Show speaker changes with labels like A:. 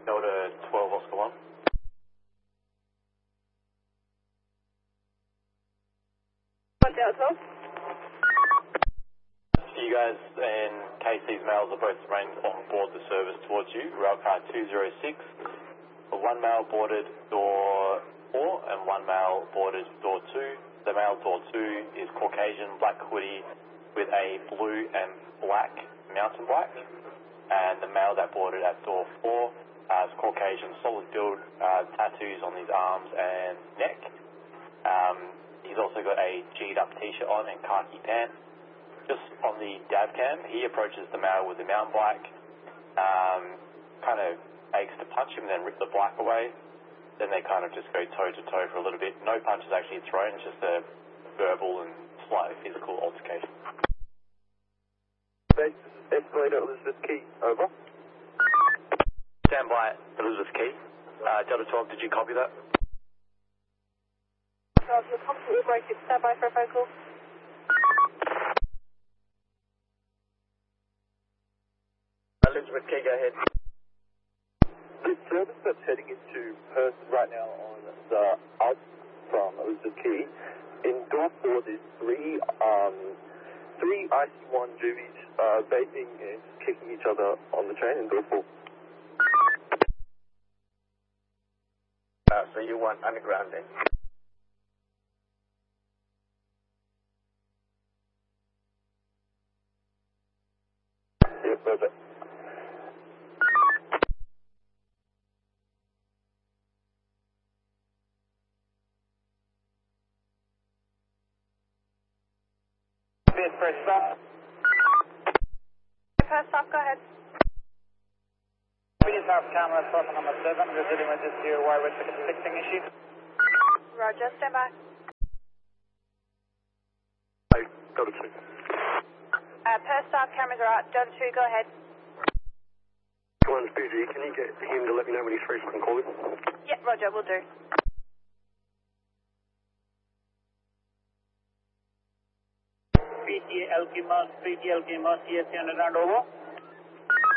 A: Delta 12 Oscar 1.
B: Delta 12?
A: You guys and KC's males are both remained on board the service towards you. Railcar 206. One male boarded door 4 and one male boarded door 2. The male door 2 is Caucasian, black hoodie with a blue and black mountain black. And the male that boarded at door 4 is Caucasian, solid build, tattoos on his arms and neck. He's also got a G'd up t-shirt on and khaki pants. Just on the dab cam, he approaches the male with the mountain black, kind of aches to punch him, then rip the black away. Then they kind of just go toe to toe for a little bit. No punches actually thrown, it's just a verbal and slight physical altercation.
C: Base Escalator Elizabeth Key, over.
A: Stand by Elizabeth Key. Delta 12, did you copy that?
B: You're comfortable with break, stand by for a phone call.
A: Elizabeth Key, go ahead.
C: The service that's heading into Perth right now on the out from Elizabeth Key, in door 4 there's three IC1 Juvies vaping and kicking each other on the train in door 4.
A: So you want underground then?
C: Yeah, perfect.
B: First stop. First stop, go ahead.
D: We just have camera person number 7. We're dealing with this here wireless fixing issue.
B: Roger, stand by.
C: Delta 2.
B: First stop, cameras are out. Delta 2, go ahead.
C: One's busy. Can you get him to let me know when he's free so I can call him?
B: Yep, Roger, we'll do.
D: PTL Kimas, CSC underground over.